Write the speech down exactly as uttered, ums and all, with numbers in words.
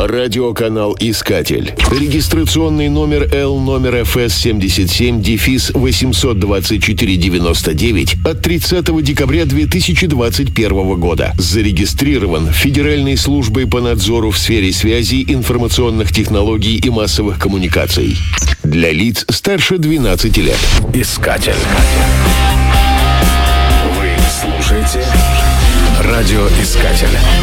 Радиоканал «Искатель». Регистрационный номер Л номер эф эс семьдесят семь восемьсот двадцать четыре девяносто девять от тридцатого декабря две тысячи двадцать первого года. Зарегистрирован Федеральной службой по надзору в сфере связи, информационных технологий и массовых коммуникаций. Для лиц старше двенадцати лет. «Искатель». Вы слушаете «Радиоискатель».